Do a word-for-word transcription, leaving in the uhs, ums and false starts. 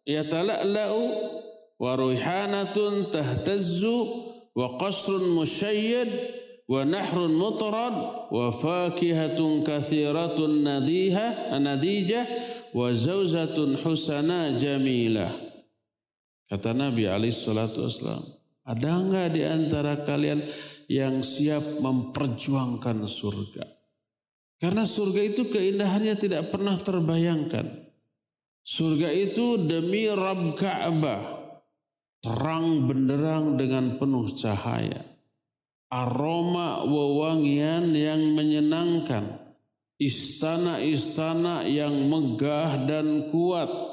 yatala'la'u wa ruihanatun tahtazzu wa qasrun musyayyad wa nahrun mutrad wa fakihatun kathiratun nadhiha nadijah wa zawjatun husana jamilah. Kata Nabi alaihi salatu wasallam, ada enggak di antara kalian yang siap memperjuangkan surga? Karena surga itu keindahannya tidak pernah terbayangkan. Surga itu demi Rabb Ka'bah, terang benderang dengan penuh cahaya. Aroma wewangian yang menyenangkan. Istana-istana yang megah dan kuat.